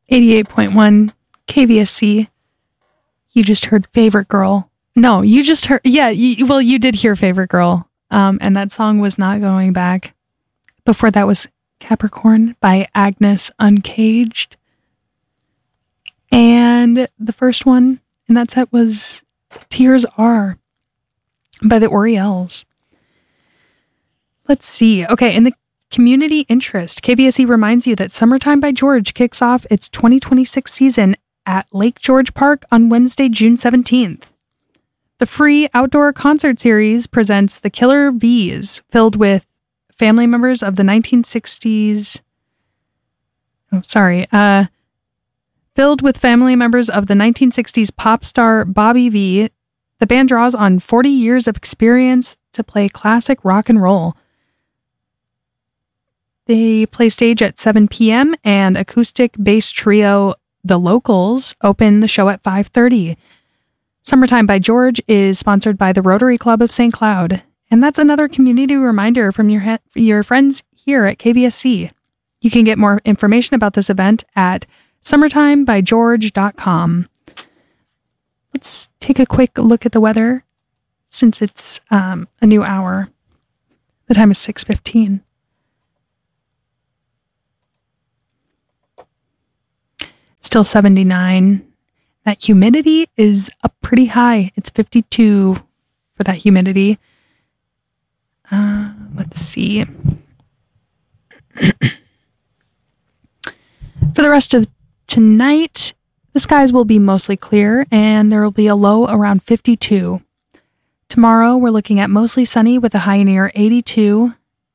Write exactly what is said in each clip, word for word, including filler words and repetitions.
eighty-eight point one K V S C. You just heard Favorite Girl. No, you just heard, yeah, you, well, you did hear Favorite Girl. Um, and that song was Not Going Back. Before that was Capricorn by Agnes Uncaged. And the first one in that set was Tears Are by the Oriels. Let's see. Okay, in the community interest, K V S E reminds you that Summertime by George kicks off its twenty twenty-six season at Lake George Park on Wednesday, June seventeenth. The free outdoor concert series presents the Killer V's, filled with family members of the nineteen sixties. Oh, sorry. Uh, filled with family members of the nineteen sixties pop star Bobby V. The band draws on forty years of experience to play classic rock and roll. They play stage at seven p.m. and acoustic bass trio The Locals open the show at five thirty. Summertime by George is sponsored by the Rotary Club of Saint Cloud. And that's another community reminder from your ha- your friends here at K V S C. You can get more information about this event at summertime by george dot com. Let's take a quick look at the weather since it's um, a new hour. The time is six fifteen. Still seventy-nine. That humidity is up pretty high. It's fifty-two for that humidity. Uh, let's see. For the rest of tonight, the skies will be mostly clear and there will be a low around fifty-two. Tomorrow, we're looking at mostly sunny with a high near eighty-two.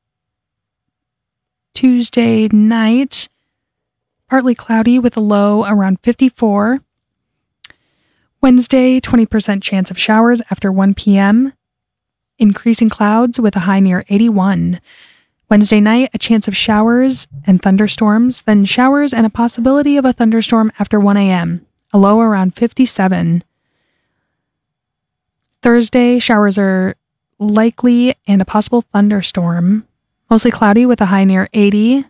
Tuesday night, partly cloudy with a low around fifty-four. Wednesday, twenty percent chance of showers after one p.m. Increasing clouds with a high near eighty-one. Wednesday night, a chance of showers and thunderstorms, then showers and a possibility of a thunderstorm after one a.m. A low around fifty-seven. Thursday, showers are likely and a possible thunderstorm. Mostly cloudy with a high near eighty.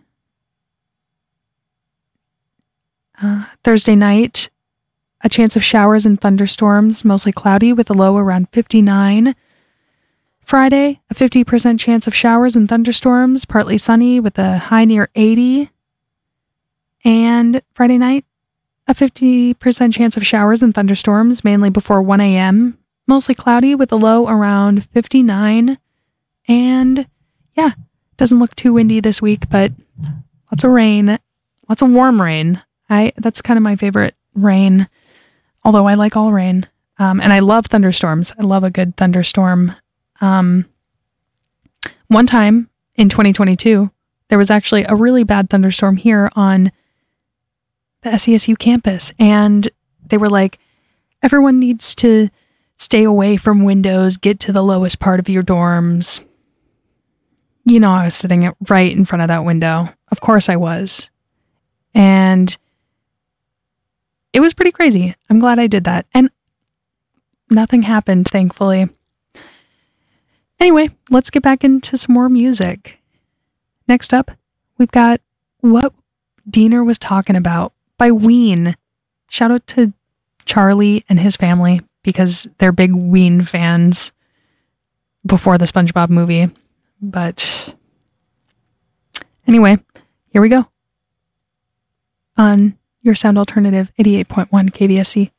Uh, Thursday night, a chance of showers and thunderstorms, mostly cloudy with a low around fifty-nine. Friday, a fifty percent chance of showers and thunderstorms, partly sunny with a high near eighty. And Friday night, a fifty percent chance of showers and thunderstorms, mainly before one a.m., mostly cloudy with a low around fifty-nine. And yeah, doesn't look too windy this week, but lots of rain, lots of warm rain. I that's kind of my favorite rain, although I like all rain. Um, and I love thunderstorms. I love a good thunderstorm. Um, one time in twenty twenty-two, there was actually a really bad thunderstorm here on the S E S U campus. And they were like, everyone needs to stay away from windows, get to the lowest part of your dorms. You know, I was sitting right in front of that window. Of course I was. And it was pretty crazy. I'm glad I did that. And nothing happened, thankfully. Anyway, let's get back into some more music. Next up, we've got What Diener Was Talking About by Ween. Shout out to Charlie and his family because they're big Ween fans before the SpongeBob movie. But anyway, here we go. On your sound alternative, eighty-eight point one K V S C.